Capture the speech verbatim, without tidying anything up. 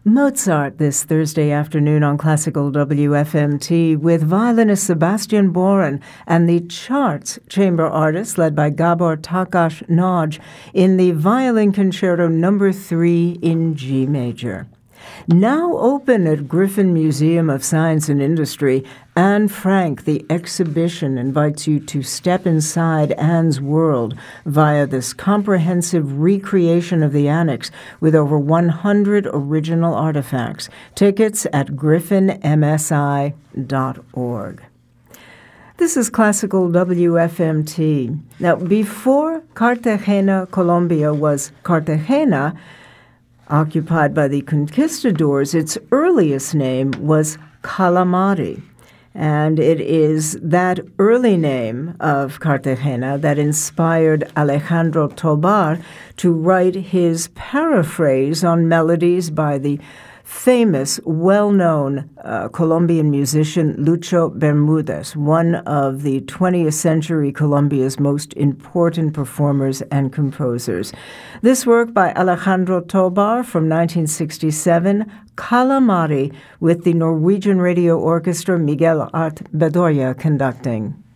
Mozart this Thursday afternoon on Classical W F M T with violinist Sebastian Boren and the Charts Chamber Artists led by Gabor Takács Nagy in the Violin Concerto number three in G major. Now open at Griffin Museum of Science and Industry, Anne Frank, the exhibition, invites you to step inside Anne's world via this comprehensive recreation of the annex with over one hundred original artifacts. Tickets at griffin m s i dot org. This is Classical W F M T. Now, before Cartagena, Colombia was Cartagena, occupied by the conquistadors, its earliest name was Calamari. And it is that early name of Cartagena that inspired Alejandro Tobar to write his paraphrase on melodies by the famous, well-known uh, Colombian musician Lucho Bermudez, one of the twentieth century Colombia's most important performers and composers. This work by Alejandro Tobar from nineteen sixty-seven, Calamari, with the Norwegian Radio Orchestra, Miguel Art Bedoya conducting.